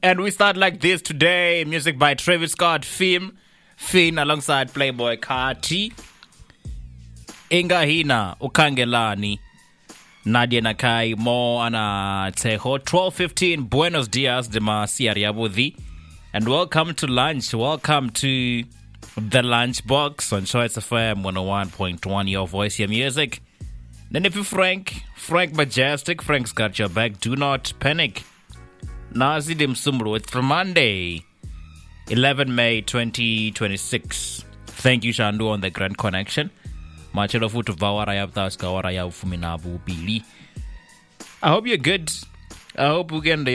And we start like this today. Music by Travis Scott, Finn alongside Playboy Carti. Inga Hina, Ukangelani. Nadia Nakai, Mo Ana Teho. 12:15, Buenos Dias, Dema Siariabudi. And welcome to lunch. Welcome to the lunch box on Choice FM 101.1, your voice, your music. Then if you Frank Majestic, Frank's got your back. Do not panic. Nazi Dim Sumru, it's from Monday, 11 May 2026. Thank you, Shandu, on the Grand Connection. Machelo futu vawaraya vtaska waraya ufuminabu bili. I hope you're good. I hope we get